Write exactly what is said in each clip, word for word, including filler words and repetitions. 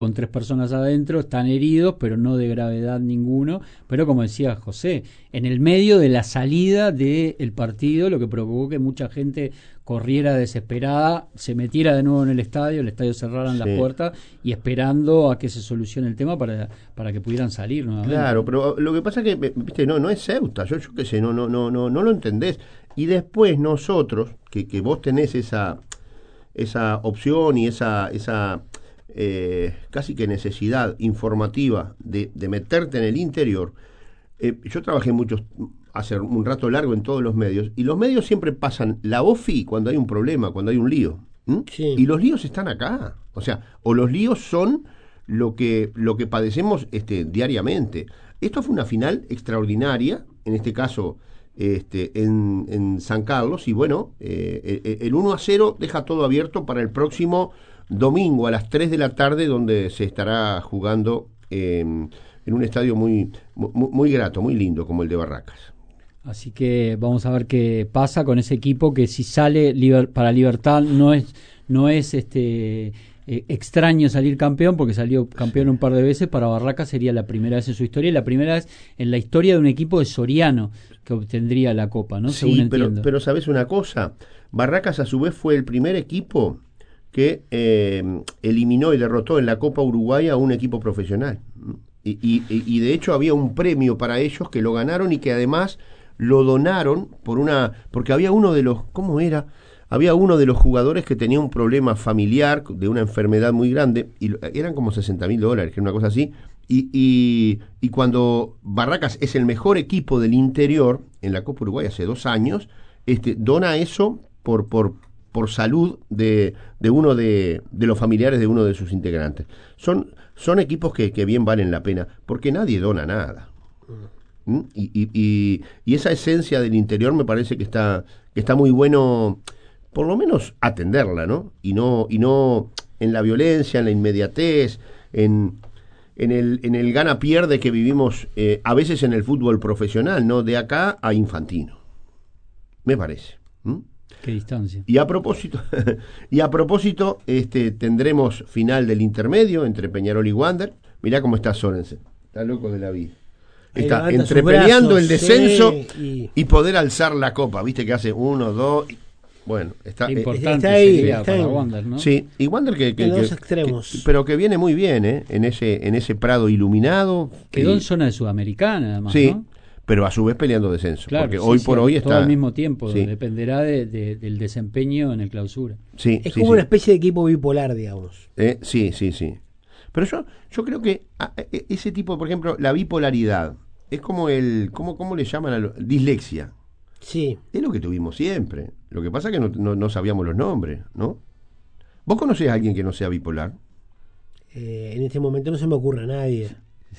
con tres personas adentro, están heridos, pero no de gravedad ninguno, pero como decía José, en el medio de la salida del partido, lo que provocó que mucha gente corriera desesperada, se metiera de nuevo en el estadio, el estadio cerraran sí. las puertas y esperando a que se solucione el tema para, para que pudieran salir nuevamente. Claro, pero lo que pasa es que, viste, no, no es Ceuta, yo, yo qué sé, no, no, no, no, no lo entendés. Y después nosotros, que, que vos tenés esa, esa opción y esa, esa eh, casi que necesidad informativa de, de meterte en el interior, eh, yo trabajé muchos, hace un rato largo en todos los medios, y los medios siempre pasan la O F I cuando hay un problema, cuando hay un lío. Sí. Y los líos están acá. O sea, o los líos son lo que, lo que padecemos este, diariamente. Esto fue una final extraordinaria, en este caso este, en, en San Carlos, y bueno, eh, el uno a cero deja todo abierto para el próximo domingo a las tres de la tarde, donde se estará jugando eh, en un estadio muy, muy, muy grato, muy lindo, como el de Barracas. Así que vamos a ver qué pasa con ese equipo, que si sale liber, para Libertad no es no es este eh, extraño salir campeón, porque salió campeón un par de veces. Para Barracas sería la primera vez en su historia y la primera vez en la historia de un equipo de Soriano que obtendría la Copa, ¿no? Sí, según pero, entiendo. Pero ¿sabes una cosa? Barracas a su vez fue el primer equipo que eh, eliminó y derrotó en la Copa Uruguaya a un equipo profesional. Y, y, y de hecho había un premio para ellos que lo ganaron y que además lo donaron por una, porque había uno de los, ¿cómo era? Había uno de los jugadores que tenía un problema familiar, de una enfermedad muy grande, y eran como sesenta mil dólares, que era una cosa así, y, y, y cuando Barracas es el mejor equipo del interior, en la Copa Uruguay hace dos años, este, dona eso por, por, por salud de, de uno de, de los familiares de uno de sus integrantes. Son, son equipos que, que bien valen la pena, porque nadie dona nada. ¿Mm? Y, y, y, y esa esencia del interior me parece que está, que está muy bueno, por lo menos atenderla, ¿no? Y no, y no en la violencia, en la inmediatez, en, en el, en el gana-pierde que vivimos eh, a veces en el fútbol profesional, ¿no? De acá a Infantino, me parece. ¿Mm? Qué distancia. Y a propósito, y a propósito, este, tendremos final del intermedio entre Peñarol y Wander. Mirá cómo está Sorensen, está loco de la vida. Está entre peleando el descenso sí, y... y poder alzar la copa. Viste que hace uno, dos. Y, bueno, está, importante está ahí, está para ahí. Wander, ¿no? Sí, y Wander que, que, que, extremos. que pero que viene muy bien, ¿eh? En ese, en ese prado iluminado. Quedó y, en zona de Sudamericana, además, sí, ¿no? Pero a su vez peleando descenso. Claro, porque sí, hoy sí, por hoy todo está. al mismo tiempo, sí. dependerá de, de, del desempeño en el clausura. Sí, es sí, como sí. una especie de equipo bipolar, digamos. Eh, sí, sí, sí. Pero yo, yo creo que a, a, ese tipo, por ejemplo, la bipolaridad. Es como el, ¿cómo, cómo le llaman a lo, dislexia? Sí. Es lo que tuvimos siempre. Lo que pasa es que no, no, no sabíamos los nombres, ¿no? ¿Vos conocés a alguien que no sea bipolar? Eh, en este momento no se me ocurre a nadie.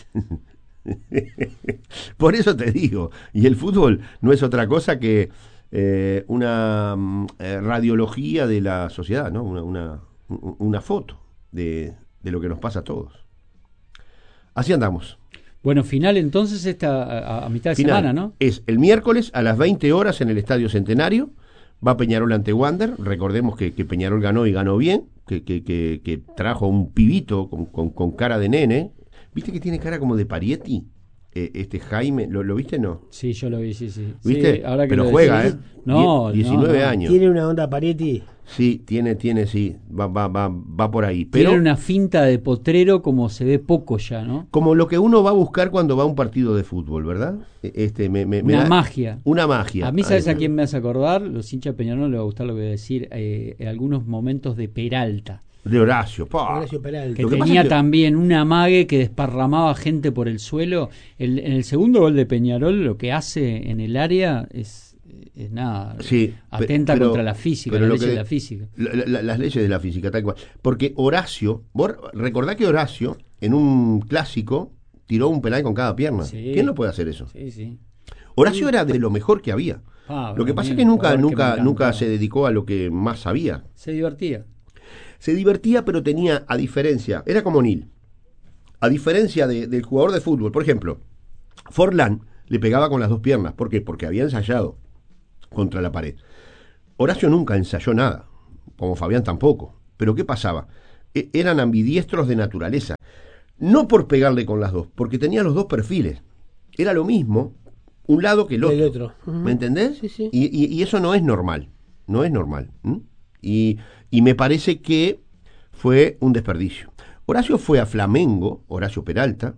Por eso te digo. Y el fútbol no es otra cosa que eh, una eh, radiología de la sociedad, ¿no? Una, una, una foto de, de lo que nos pasa a todos. Así andamos. Bueno, final entonces esta a, a mitad de final. semana, ¿no? Es el miércoles a las veinte horas en el Estadio Centenario. Va Peñarol ante Wander. Recordemos que, que Peñarol ganó y ganó bien, que, que, que, que trajo un pibito con, con, con cara de nene. ¿Viste que tiene cara como de Parietti? Eh, este Jaime, ¿lo, ¿lo viste no? Sí, yo lo vi, sí, sí. ¿Viste? Sí, ahora que pero lo juega, decís, ¿eh? No, diecinueve no, no. años. ¿Tiene una onda Parietti? Sí, tiene, tiene, sí. Va, va, va, va por ahí. Pero tiene una finta de potrero como se ve poco ya, ¿no? Como lo que uno va a buscar cuando va a un partido de fútbol, ¿verdad? Este, me, me, me una da, magia. Una magia. A mí, ¿sabes a quién me hace acordar? Los hinchas de Peñarol no les va a gustar lo que voy a decir. Eh, en algunos momentos de Peralta. De Horacio, pa. Horacio Peralta. Que Lo que tenía pasa que... también un amague que desparramaba gente por el suelo. El, en el segundo gol de Peñarol lo que hace en el área es, es nada, sí, atenta pero, contra la física, las leyes que, de la física. La, la, las leyes de la física, tal cual. Porque Horacio, vos recordá que Horacio, en un clásico, tiró un penal con cada pierna. Sí. ¿Quién no puede hacer eso? Sí, sí. Horacio sí. era de lo mejor que había. Ah, lo que pasa es que nunca, nunca, que nunca se dedicó a lo que más sabía. Se divertía. Se divertía, pero tenía, a diferencia, era como Nil, a diferencia de, del jugador de fútbol, por ejemplo, Forlán le pegaba con las dos piernas. ¿Por qué? Porque había ensayado contra la pared. Horacio nunca ensayó nada, como Fabián tampoco. Pero ¿qué pasaba? e- eran ambidiestros de naturaleza. No por pegarle con las dos, porque tenía los dos perfiles. Era lo mismo, un lado que el otro. El otro. Uh-huh. ¿Me entendés? Sí, sí. Y, y, y eso no es normal. No es normal. ¿m? Y, y me parece que fue un desperdicio. Horacio fue a Flamengo, Horacio Peralta,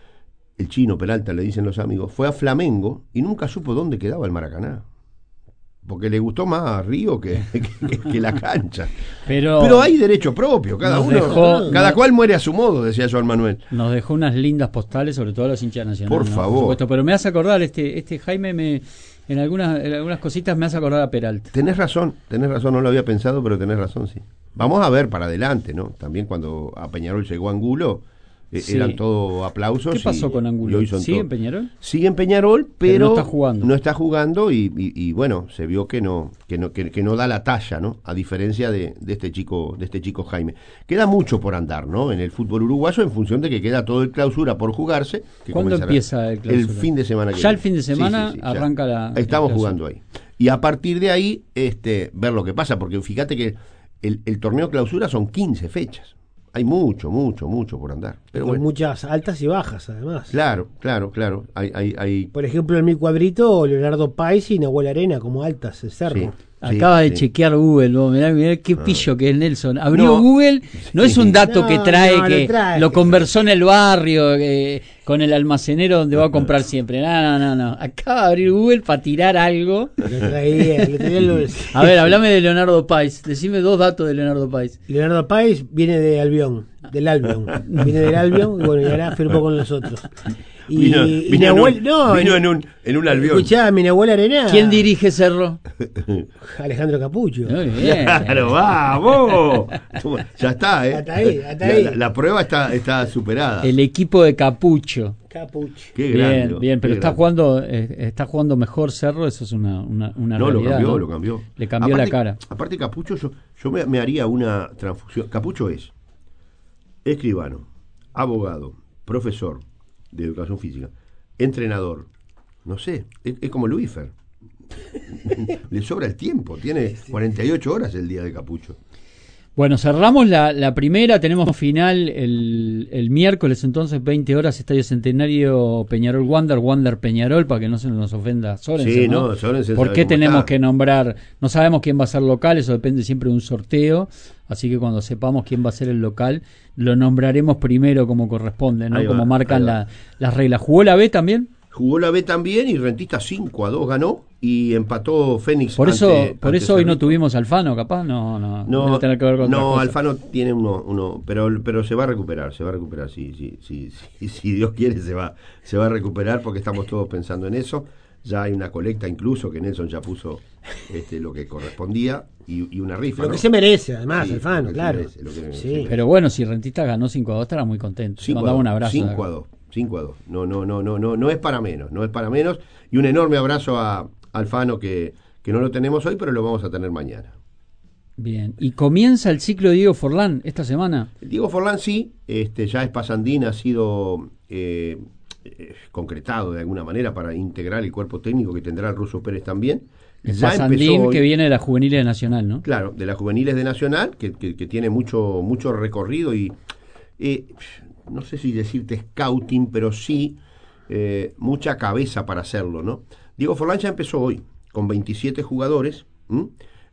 el chino Peralta le dicen los amigos, fue a Flamengo y nunca supo dónde quedaba el Maracaná. Porque le gustó más Río que, que, que la cancha. Pero, Pero hay derecho propio, cada nos uno, dejó- cada no- cual muere a su modo, decía Joan Manuel. nos dejó unas lindas postales, sobre todo a los hinchas nacionales. Por ¿no? favor. supuesto. Pero me hace acordar, este, este Jaime, me, en, algunas, en algunas cositas me hace acordar a Peralta. Tenés razón, tenés razón, no lo había pensado, pero tenés razón, sí. Vamos a ver para adelante, ¿no? También cuando a Peñarol llegó Angulo, eh, Sí. eran todo aplausos. ¿Qué pasó y- con y Angulo? hoy son ¿Sigue todo- en Peñarol? Sigue en Peñarol, pero, Pero no está jugando. no está jugando y, y- y, bueno, se vio que no, que no, que, que no da la talla, ¿no? A diferencia de, de este chico, de este chico Jaime. Queda mucho por andar, ¿no? En el fútbol uruguayo, en función de que queda todo el clausura por jugarse. Que ¿Cuándo comenzará empieza el clausura? El fin de semana que Ya viene. el fin de semana Sí, sí, sí, ya. arranca la- Estamos el clausura. jugando ahí. Y a partir de ahí, este, ver lo que pasa, porque fíjate que el, el torneo clausura son quince fechas. Hay mucho, mucho, mucho por andar. Pero Con bueno, muchas altas y bajas, además. claro, claro, claro. Hay, hay, hay... Por ejemplo, en mi cuadrito, Leonardo Páez y Nahuel Arena como altas, el Cerro. Sí. Acaba de sí. chequear Google, vos, mirá, mirá qué pillo que es Nelson. Abrió No. Google, no es un dato No, que trae, no, lo que trae. lo conversó en el barrio, eh, con el almacenero donde va a comprar siempre. No, no, no, no. Acaba de abrir Google para tirar algo. Lo traía, lo traía lo- A ver, hablame de Leonardo Páez. Decime dos datos de Leonardo Páez. Leonardo Páez viene de Albión, del Albion. Viene del Albion y bueno, y ahora firmó con nosotros. Y, Vino, y vino en Nahuel, un- no, vino en un, en un albión. escuchá, mi Nahuel Arena. ¿Quién dirige Cerro? Alejandro Capucho. Muy bien. Claro, vamos. Ya está, ¿eh? Hasta ahí, hasta La- ahí. La, la prueba está, está superada. El equipo de Capucho. Capucho. Qué Bien, grande. bien, pero qué está grande. jugando, eh, está jugando mejor Cerro, eso es una, una, una No, lo realidad. cambió, ¿no? lo cambió. Le cambió aparte, la cara. Aparte, Capucho, yo, yo me, me haría una transfusión. Capucho es escribano, abogado, profesor de educación física, entrenador. No sé, es, es como Luífer. Le sobra el tiempo, tiene cuarenta y ocho horas el día de Capucho. Bueno, cerramos la, la primera, tenemos final el, el miércoles, entonces veinte horas, Estadio Centenario Peñarol Wander, Wander Peñarol, para que no se nos ofenda Sorensen, Sí, ¿no? no, Sorensen ¿Por sabe qué cómo tenemos está. que nombrar? No sabemos quién va a ser local, eso depende siempre de un sorteo, así que cuando sepamos quién va a ser el local, lo nombraremos primero como corresponde, ¿no? Ahí va, Como marcan ahí va. la, las reglas. ¿Jugó la B también? Jugó la B también y Rentista cinco a dos ganó y empató Fénix. Por eso, ante- por ante eso hoy no Cerrito. tuvimos Alfano, capaz, no, no, No, debe tener que ver con otra no cosa. Alfano tiene uno, uno pero, pero se va a recuperar, se va a recuperar, sí, sí, sí, sí, si Dios quiere se va, se va a recuperar porque estamos todos pensando en eso. Ya hay una colecta incluso que Nelson ya puso este, lo que correspondía y, y una rifa. Lo ¿no? que se merece, además, Sí, Alfano, lo que claro. merece, lo que Sí. merece. Pero bueno, si Rentistas ganó cinco a dos, estará muy contento. Le cinco a mandaba dos, un abrazo. cinco a dos, cinco a dos. No, no, no, no, no, no es para menos, no es para menos. Y un enorme abrazo a Alfano que, que no lo tenemos hoy, pero lo vamos a tener mañana. Bien, y comienza el ciclo de Diego Forlán esta semana. Diego Forlán sí, este, ya es pasandín, ha sido eh, eh, concretado de alguna manera para integrar el cuerpo técnico que tendrá el Ruso Pérez también. El Ya Pasandín empezó hoy- que viene de la juveniles de Nacional, ¿no? Claro, de las juveniles de Nacional, que, que, que tiene mucho, mucho recorrido y eh, no sé si decirte scouting, pero sí eh, mucha cabeza para hacerlo, ¿no? Diego Forlán ya empezó hoy con veintisiete jugadores ¿m?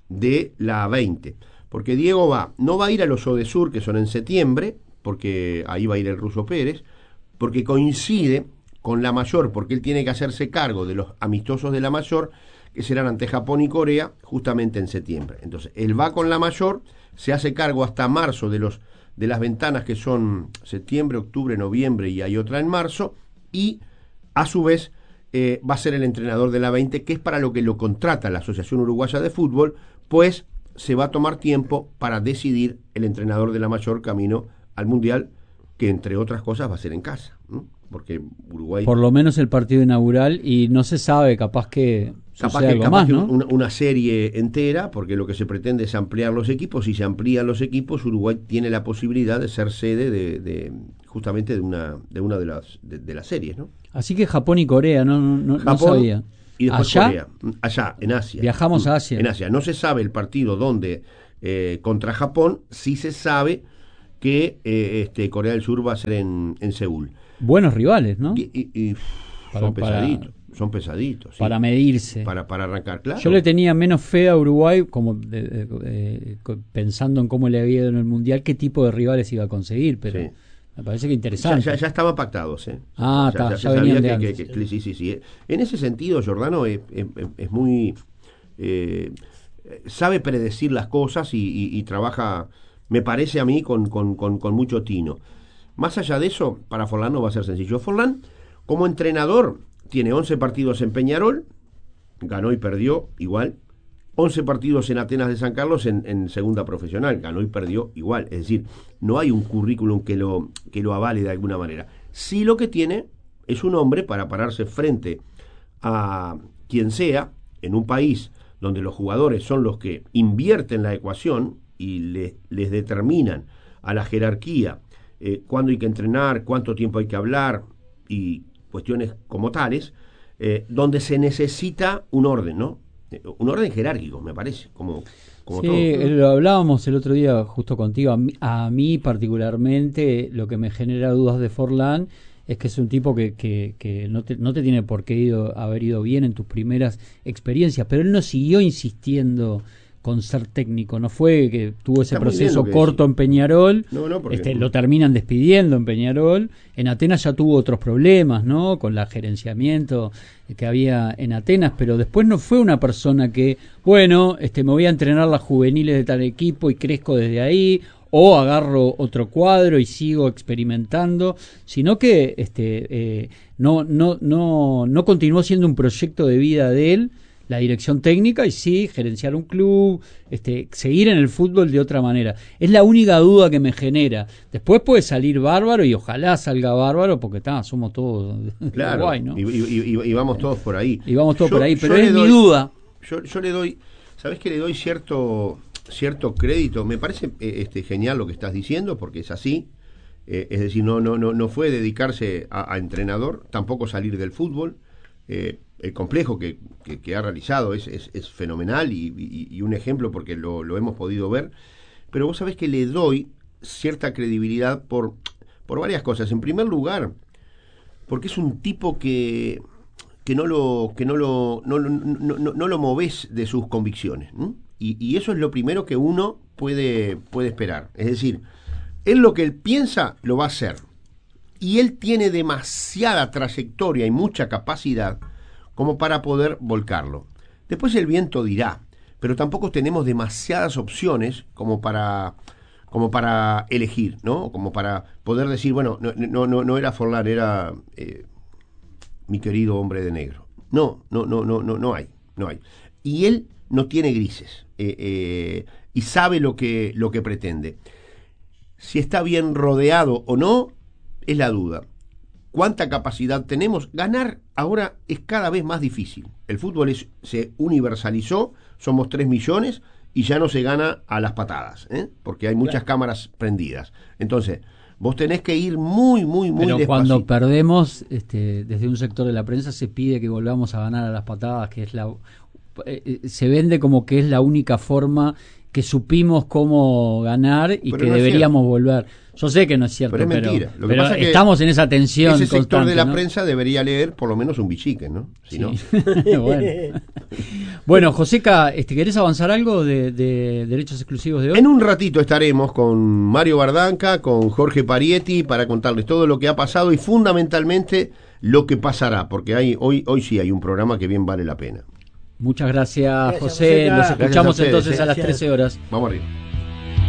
de la veinte, porque Diego va, no va a ir a los Odesur, que son en septiembre, porque ahí va a ir el Ruso Pérez, porque coincide con la mayor, porque él tiene que hacerse cargo de los amistosos de la mayor, que serán ante Japón y Corea, justamente en septiembre. Entonces, él va con la mayor, se hace cargo hasta marzo de los de las ventanas que son septiembre, octubre, noviembre y hay otra en marzo, y a su vez eh, va a ser el entrenador de la veinte, que es para lo que lo contrata la Asociación Uruguaya de Fútbol, pues se va a tomar tiempo para decidir el entrenador de la mayor camino al Mundial, que entre otras cosas va a ser en casa, ¿no? Porque Uruguay... Por lo menos el partido inaugural, y no se sabe, capaz que Capaz sucede que, algo capaz más, que ¿no? una, una serie entera, porque lo que se pretende es ampliar los equipos. Si se amplían los equipos, Uruguay tiene la posibilidad de ser sede de, de justamente de una de una de las de, de las series, ¿no? Así que Japón y Corea, no, no, no- no Japón sabía. y después ¿Allá? Corea, allá en Asia. Viajamos a Asia. En Asia no se sabe el partido dónde eh, contra Japón, sí se sabe que eh, este, Corea del Sur va a hacer en, en Seúl. Buenos rivales, ¿no? Y, y, y Para- son pesaditos, para- son pesaditos. sí. Para medirse. Para, para arrancar, claro. Yo le tenía menos fe a Uruguay, como de- de- eh, co- pensando en cómo le había ido en el Mundial, qué tipo de rivales iba a conseguir, pero Sí. me parece que Ya, interesante. ya, ya estaban pactados, ¿eh? Ah, está, ya venían sabía de que, antes. que- que- sí, sí, sí. En ese sentido, Giordano es, es- es muy... eh, sabe predecir las cosas y, y- y trabaja, me parece a mí, con, con- con- con mucho tino. Más allá de eso, para Forlán no va a ser sencillo. Forlán, como entrenador, tiene once partidos en Peñarol, ganó y perdió igual. once partidos en Atenas de San Carlos en, en segunda profesional, ganó y perdió igual. Es decir, no hay un currículum que lo, que lo avale de alguna manera. Sí, lo que tiene es un hombre para pararse frente a quien sea en un país donde los jugadores son los que invierten la ecuación y le- les determinan a la jerarquía eh, cuándo hay que entrenar, cuánto tiempo hay que hablar y cuestiones como tales, eh, donde se necesita un orden, ¿no? Eh, Un orden jerárquico, me parece, como, como Sí, todo. eh, lo hablábamos el otro día justo contigo. A mí, a mí particularmente lo que me genera dudas de Forlán es que es un tipo que, que, que no, te, no te tiene por qué ido, haber ido bien en tus primeras experiencias, pero él no siguió insistiendo con ser técnico, no fue que tuvo ese Está muy bien proceso lo que corto decís. en Peñarol, No, no, porque- este, lo terminan despidiendo en Peñarol, en Atenas ya tuvo otros problemas, ¿no? Con el gerenciamiento que había en Atenas, pero después no fue una persona que, bueno, este, me voy a entrenar las juveniles de tal equipo y crezco desde ahí, o agarro otro cuadro y sigo experimentando, sino que este, eh, no, no, no, no continuó siendo un proyecto de vida de él, la dirección técnica, y sí, gerenciar un club, este, seguir en el fútbol de otra manera. Es la única duda que me genera. Después puede salir bárbaro y ojalá salga bárbaro porque está, somos todos de Claro, Uruguay, ¿no? y, y- y- y vamos todos por ahí. Y vamos todos Yo- por ahí, yo pero le es mi doy- duda. Yo, yo le doy, ¿sabés que le doy cierto cierto crédito? Me parece eh, este genial lo que estás diciendo, porque es así. Eh, es decir, no no no no fue dedicarse a, a entrenador, tampoco salir del fútbol. Eh, el complejo que, que, que ha realizado es, es, es fenomenal y, y- y un ejemplo porque lo, lo hemos podido ver. Pero vos sabés que le doy cierta credibilidad por, por varias cosas. En primer lugar, porque es un tipo que, que no lo que no lo no, lo- no, no- no lo movés de sus convicciones, ¿no? y, y eso es lo primero que uno puede, puede esperar. Es decir, él lo que él piensa lo va a hacer, y él tiene demasiada trayectoria y mucha capacidad como para poder volcarlo. Después el viento dirá, pero tampoco tenemos demasiadas opciones como para como para elegir, ¿no? Como para poder decir, bueno, no, no, no, no era Forlán, era eh, mi querido hombre de negro. No, no, no, no, no, no hay, no hay. Y él no tiene grises eh, eh, y sabe lo que, lo que pretende. Si está bien rodeado o no, es la duda. ¿Cuánta capacidad tenemos? Ganar ahora es cada vez más difícil. El fútbol es, se universalizó, somos tres millones y ya no se gana a las patadas, ¿eh? Porque hay muchas Claro. cámaras prendidas. Entonces, vos tenés que ir muy, muy, muy Pero despacito. cuando perdemos, este, desde un sector de la prensa se pide que volvamos a ganar a las patadas, que es la eh, eh, se vende como que es la única forma que supimos cómo ganar y Pero que no es deberíamos volver. Yo sé que no es cierto, Pero pero, es mentira. Lo que pero pasa es que estamos en esa tensión Ese sector constante, de la ¿no? prensa debería leer por lo menos un bichique, ¿no? Si no. Sí. bueno. bueno, Joseca, este, ¿querés avanzar algo de, de derechos exclusivos de hoy? En un ratito estaremos con Mario Bardanca, con Jorge Parietti, para contarles todo lo que ha pasado y fundamentalmente lo que pasará, porque hay, hoy, hoy sí hay un programa que bien vale la pena. Muchas gracias, Gracias, José. Joseca. Los escuchamos Gracias a ustedes, entonces ¿eh? a las Gracias. trece horas. Vamos arriba.